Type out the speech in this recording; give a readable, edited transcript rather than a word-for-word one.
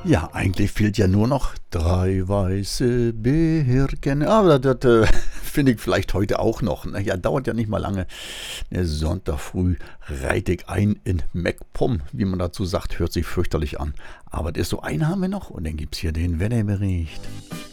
Ja, eigentlich fehlt ja nur noch drei weiße Birken. Aber das finde ich vielleicht heute auch noch. Ja, dauert ja nicht mal lange. Sonntag früh reite ich ein in MacPom, wie man dazu sagt. Hört sich fürchterlich an. Aber das ist so, einen haben wir noch. Und dann gibt es hier den Wetterbericht.